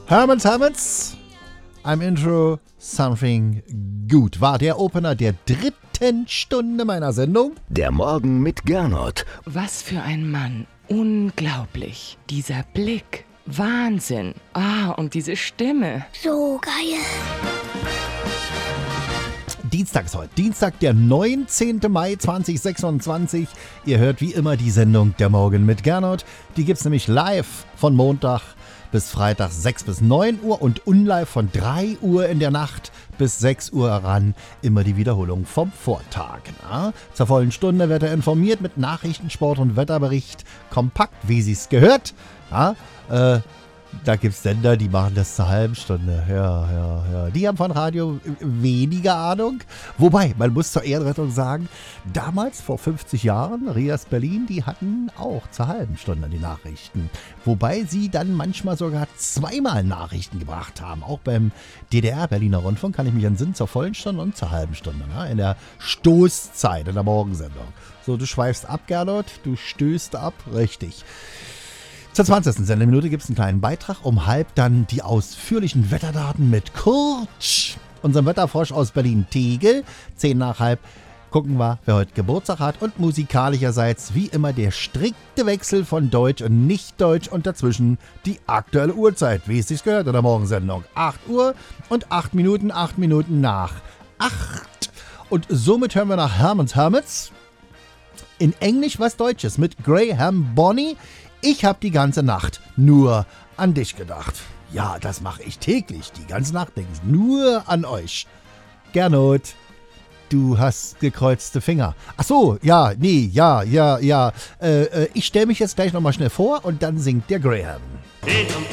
Hermans, I'm intro something good. War der Opener der 3. Stunde meiner Sendung. Der Morgen mit Gernot. Was für ein Mann. Unglaublich. Dieser Blick. Wahnsinn. Und diese Stimme. So geil. Dienstag ist heute. Dienstag, der 19. Mai 2026. Ihr hört wie immer die Sendung Der Morgen mit Gernot. Die gibt's nämlich live von Montag bis Freitag 6 bis 9 Uhr und unlive von 3 Uhr in der Nacht bis 6 Uhr ran. Immer die Wiederholung vom Vortag. Na? Zur vollen Stunde wird er informiert mit Nachrichten, Sport und Wetterbericht. Kompakt, wie sie's gehört. Ja, da gibt's Sender, die machen das zur halben Stunde. Ja. Die haben von Radio weniger Ahnung. Wobei, man muss zur Ehrenrettung sagen, damals, vor 50 Jahren, Rias Berlin, die hatten auch zur halben Stunde die Nachrichten. Wobei sie dann manchmal sogar zweimal Nachrichten gebracht haben. Auch beim DDR-Berliner Rundfunk kann ich mich entsinnen, zur vollen Stunde und zur halben Stunde. Ne? In der Stoßzeit, in der Morgensendung. So, du schweifst ab, Gernot, du stößt ab, richtig. Zur 20. Sendeminute gibt es einen kleinen Beitrag. Um halb dann die ausführlichen Wetterdaten mit Kurt, unserem Wetterfrosch aus Berlin-Tegel. 10 nach halb gucken wir, wer heute Geburtstag hat. Und musikalischerseits wie immer der strikte Wechsel von Deutsch und Nicht-Deutsch und dazwischen die aktuelle Uhrzeit, wie es sich gehört in der Morgensendung. 8 Uhr und 8 Minuten nach 8. Und somit hören wir nach Hermans in Englisch was Deutsches mit Graham Bonny. Ich habe die ganze Nacht nur an dich gedacht. Ja, das mache ich täglich. Die ganze Nacht denke ich nur an euch. Gernot, du hast gekreuzte Finger. Ach so, ja. Ich stelle mich jetzt gleich nochmal schnell vor und dann singt der Graham. Ich und